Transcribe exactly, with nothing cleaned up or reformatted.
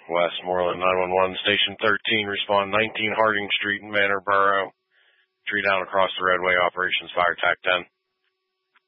Westmoreland nine one one, Station thirteen, respond nineteen Harding Street in Manor Borough. Tree down across the Redway, operations fire, T A C ten.